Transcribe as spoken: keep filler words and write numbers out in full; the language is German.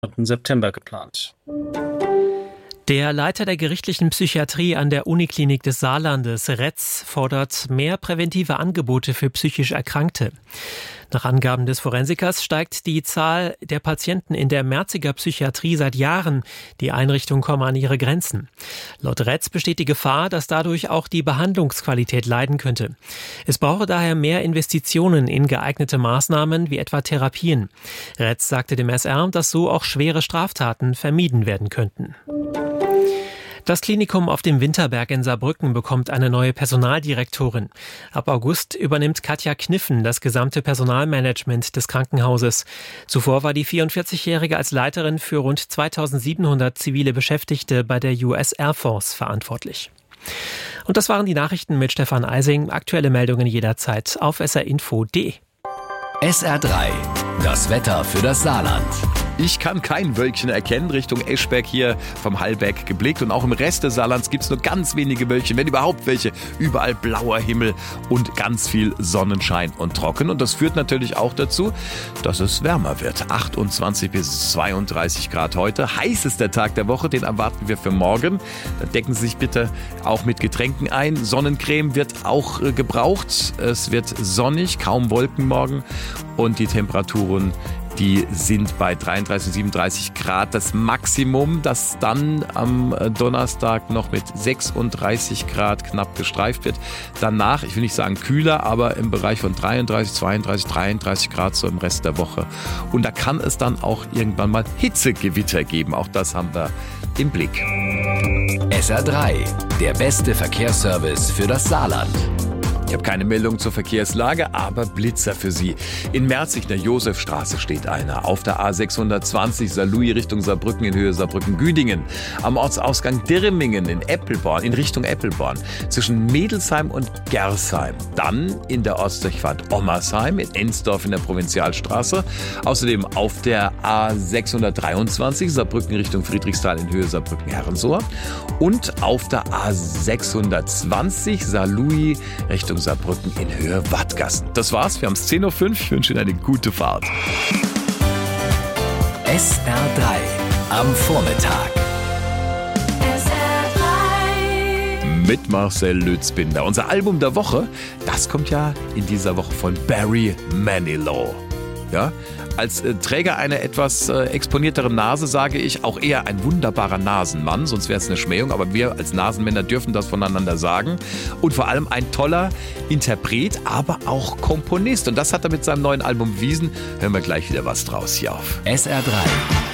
September geplant. Der Leiter der gerichtlichen Psychiatrie an der Uniklinik des Saarlandes, Retz, fordert mehr präventive Angebote für psychisch Erkrankte. Nach Angaben des Forensikers steigt die Zahl der Patienten in der Merziger Psychiatrie seit Jahren. Die Einrichtung komme an ihre Grenzen. Laut Retz besteht die Gefahr, dass dadurch auch die Behandlungsqualität leiden könnte. Es brauche daher mehr Investitionen in geeignete Maßnahmen wie etwa Therapien. Retz sagte dem S R, dass so auch schwere Straftaten vermieden werden könnten. Das Klinikum auf dem Winterberg in Saarbrücken bekommt eine neue Personaldirektorin. Ab August übernimmt Katja Kniffen das gesamte Personalmanagement des Krankenhauses. Zuvor war die vierundvierzigjährige als Leiterin für rund zweitausendsiebenhundert zivile Beschäftigte bei der U S Air Force verantwortlich. Und das waren die Nachrichten mit Stefan Eising. Aktuelle Meldungen jederzeit auf s r info punkt d e. S R drei, das Wetter für das Saarland. Ich kann kein Wölkchen erkennen, Richtung Eschberg hier vom Hallberg geblickt. Und auch im Rest des Saarlands gibt es nur ganz wenige Wölkchen, wenn überhaupt welche. Überall blauer Himmel und ganz viel Sonnenschein und trocken. Und das führt natürlich auch dazu, dass es wärmer wird. achtundzwanzig bis zweiunddreißig Grad heute. Heißester Tag der Woche, den erwarten wir für morgen. Da decken Sie sich bitte auch mit Getränken ein. Sonnencreme wird auch äh, gebraucht. Es wird sonnig, kaum Wolken morgen. Und die Temperaturen, die sind bei dreiunddreißig, siebenunddreißig Grad das Maximum, das dann am Donnerstag noch mit sechsunddreißig Grad knapp gestreift wird. Danach, ich will nicht sagen kühler, aber im Bereich von dreiunddreißig, zweiunddreißig, dreiunddreißig Grad so im Rest der Woche. Und da kann es dann auch irgendwann mal Hitzegewitter geben. Auch das haben wir im Blick. S R drei, der beste Verkehrsservice für das Saarland. Ich habe keine Meldung zur Verkehrslage, aber Blitzer für Sie. In Merzig, in der Josefstraße steht einer. Auf der A sechshundertzwanzig Saarlouis Richtung Saarbrücken in Höhe Saarbrücken-Güdingen. Am Ortsausgang Dirmingen in Eppelborn, in Richtung Eppelborn. Zwischen Mädelsheim und Gersheim. Dann in der Ortsdurchfahrt Ommersheim in Ensdorf in der Provinzialstraße. Außerdem auf der A sechshundertdreiundzwanzig Saarbrücken Richtung Friedrichsthal in Höhe Saarbrücken-Herrensohr. Und auf der A sechshundertzwanzig Saarlouis Richtung Saarbrücken in Höhe Wattgassen. Das war's, wir haben es zehn Uhr fünf. Ich wünsche Ihnen eine gute Fahrt. S R drei am Vormittag. S R drei Mit Marcel Lützbinder. Unser Album der Woche, das kommt ja in dieser Woche von Barry Manilow. Ja, als äh, Träger einer etwas äh, exponierteren Nase sage ich auch eher ein wunderbarer Nasenmann, sonst wäre es eine Schmähung, aber wir als Nasenmänner dürfen das voneinander sagen. Und vor allem ein toller Interpret, aber auch Komponist. Und das hat er mit seinem neuen Album bewiesen. Hören wir gleich wieder was draus hier auf S R drei